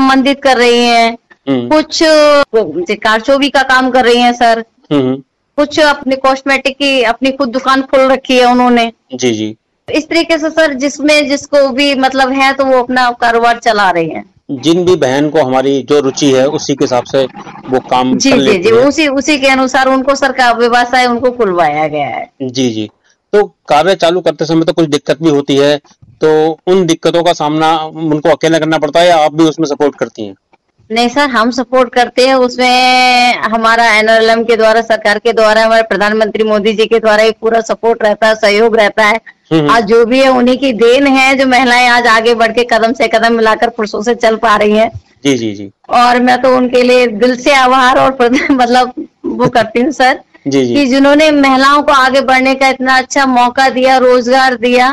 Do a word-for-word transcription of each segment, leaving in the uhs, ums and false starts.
संबंधित कर रही हैं, कुछ कारचोबी का काम कर रही हैं सर, कुछ अपने कॉस्मेटिक की अपनी खुद दुकान खोल रखी है उन्होंने। जी जी। इस तरीके से सर जिसमें जिसको भी मतलब है तो वो अपना कारोबार चला रहे हैं। जिन भी बहन को हमारी जो रुचि है उसी के हिसाब से वो काम जी कर जी लेती जी है। उसी उसी के अनुसार उनको सरकार व्यवसाय उनको खुलवाया गया है। जी जी। तो कार्य चालू करते समय तो कुछ दिक्कत भी होती है, तो उन दिक्कतों का सामना उनको अकेले करना पड़ता है या आप भी उसमें सपोर्ट करती हैं? नहीं सर, हम सपोर्ट करते हैं उसमें, हमारा एन आर एल एम के द्वारा, सरकार के द्वारा, हमारे प्रधानमंत्री मोदी जी के द्वारा एक पूरा सपोर्ट रहता है, सहयोग रहता है। आज जो भी है उन्हीं की देन है जो महिलाएं आज आगे बढ़ के कदम से कदम मिलाकर पुरुषों से चल पा रही हैं। जी जी जी। और मैं तो उनके लिए दिल से आभार और मतलब वो करती हूँ सर जी जी। कि जिन्होंने महिलाओं को आगे बढ़ने का इतना अच्छा मौका दिया, रोजगार दिया,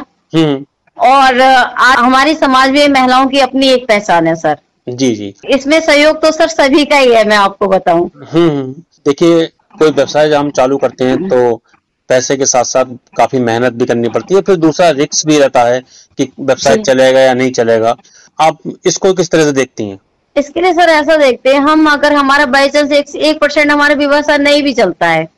और आज हमारी समाज में महिलाओं की अपनी एक पहचान है सर। जी जी। इसमें सहयोग तो सर सभी का ही है, मैं आपको बताऊं। हम्म देखिए, कोई व्यवसाय जब हम चालू करते हैं तो पैसे के साथ साथ काफी मेहनत भी करनी पड़ती है, फिर दूसरा रिस्क भी रहता है कि व्यवसाय चलेगा या नहीं चलेगा। आप इसको किस तरह से देखती हैं? इसके लिए सर ऐसा देखते हैं हम, अगर हमारा बाई चांस एक, एक परसेंट हमारा व्यवसाय नहीं भी चलता है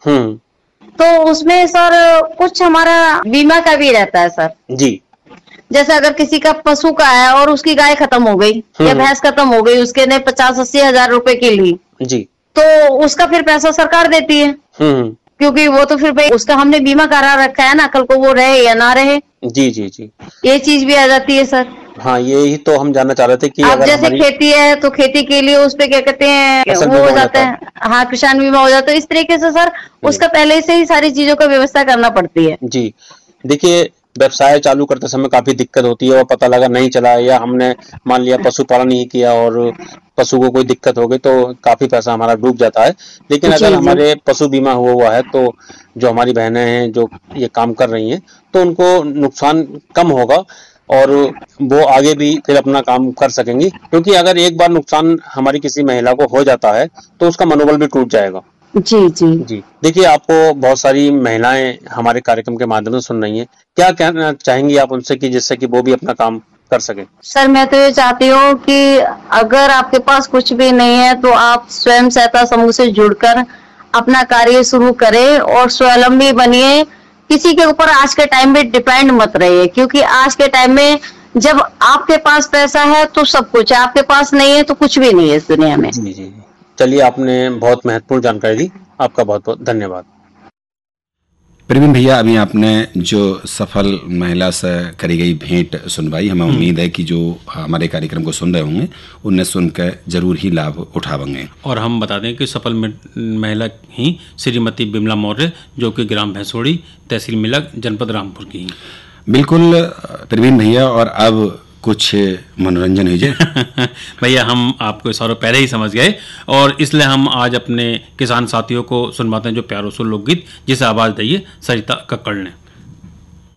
तो उसमें सर कुछ हमारा बीमा का भी रहता है सर। जी। जैसे अगर किसी का पशु का है और उसकी गाय खत्म हो गई या भैंस खत्म हो गई, उसके ने पचास अस्सी हजार रुपए की ली जी, तो उसका फिर पैसा सरकार देती है, क्योंकि वो तो फिर भाई उसका हमने बीमा करा रखा है ना, कल को वो रहे या ना रहे। जी जी जी। ये चीज भी आ जाती है सर। हाँ, यही तो हम जानना चाह रहे थे कि अब अगर जैसे हमारी... खेती है तो खेती के लिए उस पे क्या कहते हैं वो हो जाता है, हाँ किसान बीमा हो जाता है। इस तरीके से सर उसका पहले से ही सारी चीजों का व्यवस्था करना पड़ती है। जी, देखिए व्यवसाय चालू करते समय काफी दिक्कत होती है और पता लगा नहीं चला या हमने मान लिया पशुपालन ही किया और पशु को कोई दिक्कत हो गई तो काफी पैसा हमारा डूब जाता है। लेकिन अगर हमारे पशु बीमा हुआ हुआ है तो जो हमारी बहनें हैं जो ये काम कर रही हैं तो उनको नुकसान कम होगा और वो आगे भी फिर अपना काम कर सकेंगी, क्योंकि अगर एक बार नुकसान हमारी किसी महिला को हो जाता है तो उसका मनोबल भी टूट जाएगा। जी जी जी। देखिए, आपको बहुत सारी महिलाएं हमारे कार्यक्रम के माध्यम से सुन रही हैं, क्या कहना चाहेंगी आप उनसे कि जिससे कि वो भी अपना काम कर सके? सर मैं तो ये चाहती हूँ कि अगर आपके पास कुछ भी नहीं है तो आप स्वयं सहायता समूह से जुड़कर अपना कार्य शुरू करें और स्वावलंबी बनिए। किसी के ऊपर आज के टाइम में डिपेंड मत रहिए, क्योंकि आज के टाइम में जब आपके पास पैसा है तो सब कुछ है, आपके पास नहीं है तो कुछ भी नहीं है इस दुनिया में। जी जी। चलिए, आपने बहुत महत्वपूर्ण जानकारी दी, आपका बहुत बहुत धन्यवाद। प्रवीण भैया, अभी आपने जो सफल महिला से करी गई भेंट सुनवाई, हमें उम्मीद है कि जो हमारे कार्यक्रम को सुन रहे होंगे उन्हें सुनकर जरूर ही लाभ उठावेंगे। और हम बता दें कि सफल महिला ही श्रीमती बिमला मौर्य, जो कि ग्राम भैंसोड़ी, तहसील मिलक, जनपद रामपुर की। बिल्कुल प्रवीण भैया, और अब कुछ मनोरंजन हुई जाए। भैया, हम आपको इशारों पहले ही समझ गए और इसलिए हम आज अपने किसान साथियों को सुनवाते हैं जो प्यारो सो लोकगीत, जिसे आवाज दिए सरिता कक्कड़ ने।